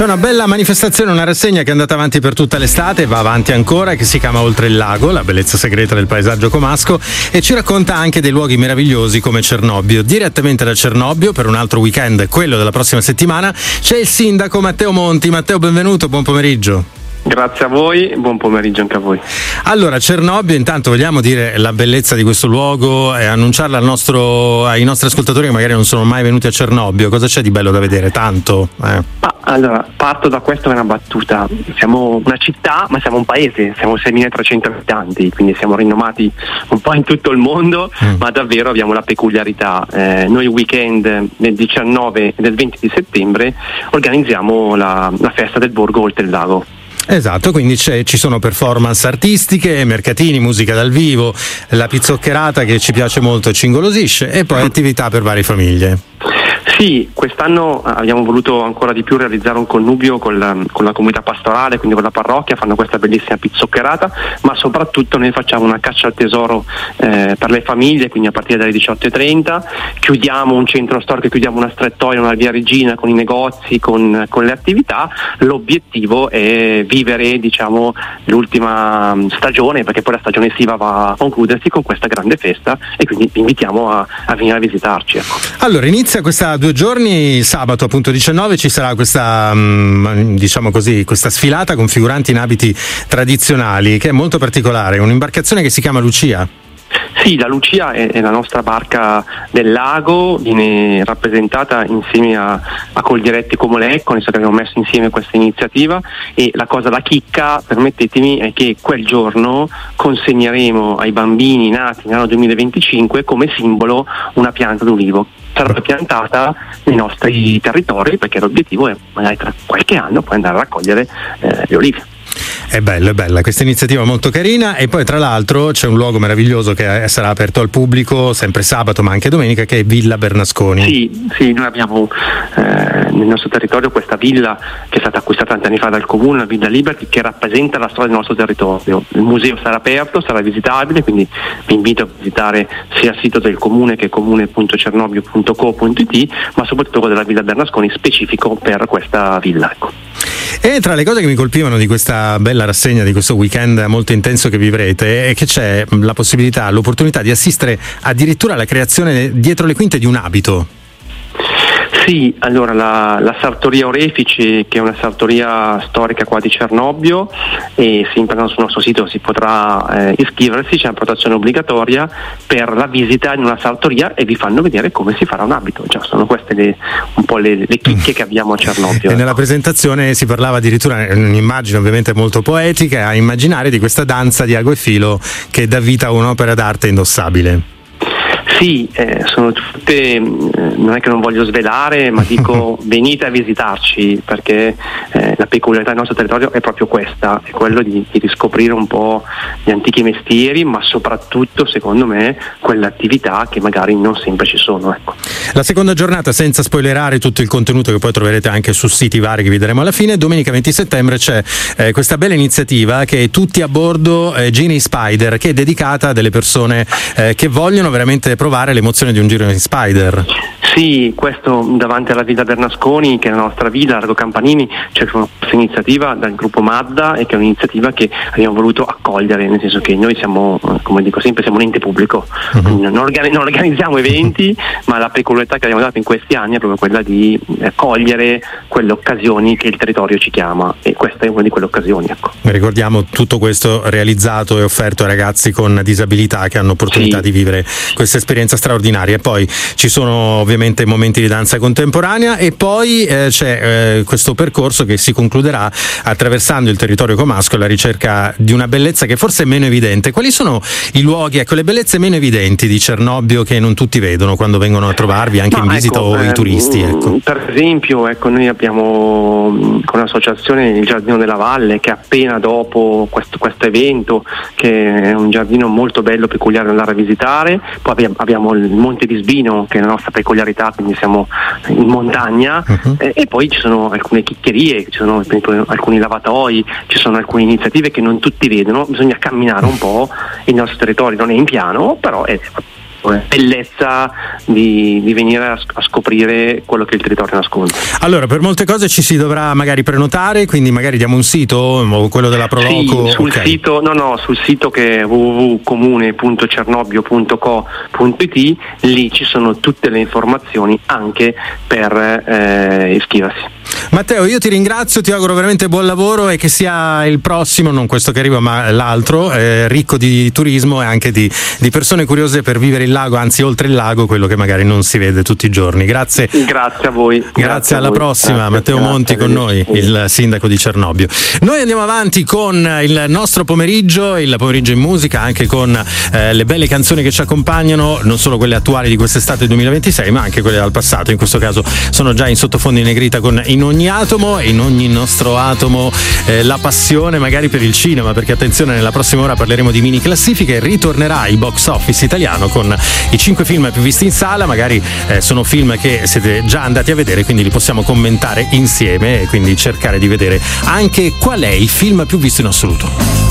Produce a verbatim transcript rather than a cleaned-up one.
C'è una bella manifestazione, una rassegna che è andata avanti per tutta l'estate, va avanti ancora, che si chiama Oltre il Lago, la bellezza segreta del paesaggio comasco, e ci racconta anche dei luoghi meravigliosi come Cernobbio. Direttamente da Cernobbio, per un altro weekend, quello della prossima settimana, c'è il sindaco Matteo Monti. Matteo, benvenuto, buon pomeriggio. Grazie a voi, buon pomeriggio anche a voi. Allora, Cernobbio, intanto vogliamo dire la bellezza di questo luogo e annunciarla al nostro, ai nostri ascoltatori che magari non sono mai venuti a Cernobbio. Cosa c'è di bello da vedere? Tanto? Eh. Ah, allora, parto da questa è una battuta. Siamo una città, ma siamo un paese, siamo seimilatrecento abitanti, quindi siamo rinomati un po' in tutto il mondo, mm. ma davvero abbiamo la peculiarità. Eh, noi weekend del diciannove e del venti di settembre organizziamo la, la festa del borgo Oltre il Lago. Esatto, quindi c'è, ci sono performance artistiche, mercatini, musica dal vivo, la pizzoccherata che ci piace molto e ci ingolosisce, e poi attività per varie famiglie. Sì, quest'anno abbiamo voluto ancora di più realizzare un connubio con la, con la comunità pastorale, quindi con la parrocchia, fanno questa bellissima pizzoccherata, ma soprattutto noi facciamo una caccia al tesoro eh, per le famiglie, quindi a partire dalle diciotto e trenta, chiudiamo un centro storico, chiudiamo una strettoia, una via Regina con i negozi, con, con le attività. L'obiettivo è vivere, diciamo, l'ultima stagione, perché poi la stagione estiva va a concludersi con questa grande festa, e quindi vi invitiamo a, a venire a visitarci. Ecco. Allora, inizia questa due giorni, sabato appunto diciannove ci sarà questa mh, diciamo così, questa sfilata con figuranti in abiti tradizionali, che è molto particolare, un'imbarcazione che si chiama Lucia. Sì, la Lucia è, è la nostra barca del lago, viene rappresentata insieme a, a Coldiretti Comolecco, nel senso che abbiamo messo insieme questa iniziativa, e la cosa, la chicca, permettetemi, è che quel giorno consegneremo ai bambini nati nell'anno duemilaventicinque come simbolo una pianta d'ulivo. Sarà piantata nei nostri territori, perché l'obiettivo è magari tra qualche anno poi andare a raccogliere eh, le olive. È bello, è bella questa iniziativa, molto carina. E poi tra l'altro c'è un luogo meraviglioso che sarà aperto al pubblico sempre sabato ma anche domenica, che è Villa Bernasconi. Sì, sì, noi abbiamo eh, nel nostro territorio questa villa che è stata acquistata tanti anni fa dal comune, la Villa Liberty, che rappresenta la storia del nostro territorio. Il museo sarà aperto, sarà visitabile, quindi vi invito a visitare sia il sito del comune, che è comune punto cernobbio punto co punto it, ma soprattutto quello della Villa Bernasconi, specifico per questa villa. Ecco. E tra le cose che mi colpivano di questa bella rassegna, di questo weekend molto intenso che vivrete, è che c'è la possibilità, l'opportunità di assistere addirittura alla creazione dietro le quinte di un abito. Sì, allora la, la Sartoria Orefici, che è una sartoria storica qua di Cernobbio, e sempre sul nostro sito si potrà eh, iscriversi, c'è una prenotazione obbligatoria per la visita in una sartoria, e vi fanno vedere come si farà un abito. Cioè, sono queste le, un po' le, le chicche che abbiamo a Cernobbio. E nella presentazione si parlava addirittura, un'immagine ovviamente molto poetica, a immaginare di questa danza di ago e filo che dà vita a un'opera d'arte indossabile. Sì, eh, sono tutte, eh, non è che non voglio svelare, ma dico venite a visitarci, perché eh, la peculiarità del nostro territorio è proprio questa, è quello di, di riscoprire un po' gli antichi mestieri, ma soprattutto, secondo me, quelle attività che magari non sempre ci sono. Ecco. La seconda giornata, senza spoilerare tutto il contenuto che poi troverete anche su siti vari che vi daremo alla fine, domenica venti settembre c'è eh, questa bella iniziativa che è Tutti a bordo eh, Gini Spider, che è dedicata a delle persone eh, che vogliono veramente provare l'emozione di un giro in Spider. Sì, questo davanti alla Villa Bernasconi, che è la nostra villa, Largo Campanini, c'è questa iniziativa dal gruppo Madda, e che è un'iniziativa che abbiamo voluto accogliere, nel senso che noi siamo, come dico sempre, siamo un ente pubblico, uh-huh. non, organi- non organizziamo eventi, ma la peculiarità che abbiamo dato in questi anni è proprio quella di eh, cogliere quelle occasioni che il territorio ci chiama, e questa è una di quelle occasioni. Ecco. Ricordiamo tutto questo realizzato e offerto ai ragazzi con disabilità che hanno opportunità sì. di vivere questa esperienza straordinaria. E poi ci sono ovviamente momenti di danza contemporanea, e poi eh, c'è eh, questo percorso che si concluderà attraversando il territorio comasco alla ricerca di una bellezza che forse è meno evidente. Quali sono i luoghi, ecco, le bellezze meno evidenti di Cernobbio che non tutti vedono quando vengono a trovarvi anche Ma in visita ecco, o ehm, i turisti? Ecco. Per esempio, ecco, noi abbiamo con l'associazione il Giardino della Valle, che appena dopo questo, questo evento, che è un giardino molto bello, peculiare da andare a visitare. Poi abbiamo, abbiamo il Monte di Sbino, che è la nostra peculiarità, quindi siamo in montagna, uh-huh. eh, e poi ci sono alcune chiccherie, ci sono per esempio alcuni lavatoi, ci sono alcune iniziative che non tutti vedono, bisogna camminare un po', il nostro territorio non è in piano, però è bellezza di, di venire a, a scoprire quello che il territorio nasconde. Allora, per molte cose ci si dovrà magari prenotare, quindi magari diamo un sito, o quello della Proloco? Sì, sul okay. sito, no no, sul sito che è w w w punto comune punto cernobio punto co punto i t, lì ci sono tutte le informazioni anche per eh, iscriversi. Matteo, io ti ringrazio, ti auguro veramente buon lavoro e che sia il prossimo, non questo che arriva ma l'altro, eh, ricco di turismo e anche di, di persone curiose per vivere il lago, anzi oltre il lago, quello che magari non si vede tutti i giorni. Grazie. Grazie a voi. Grazie, grazie alla voi. prossima. Grazie, Matteo grazie, Monti con noi, il sindaco di Cernobbio. Noi andiamo avanti con il nostro pomeriggio, il pomeriggio in musica, anche con eh, le belle canzoni che ci accompagnano, non solo quelle attuali di quest'estate duemilaventisei, ma anche quelle dal passato. In questo caso sono già in sottofondo in negrita con In ogni atomo, e in ogni nostro atomo eh, la passione magari per il cinema, perché attenzione, nella prossima ora parleremo di mini classifiche, ritornerà il box office italiano con i cinque film più visti in sala, magari eh, sono film che siete già andati a vedere, quindi li possiamo commentare insieme e quindi cercare di vedere anche qual è il film più visto in assoluto.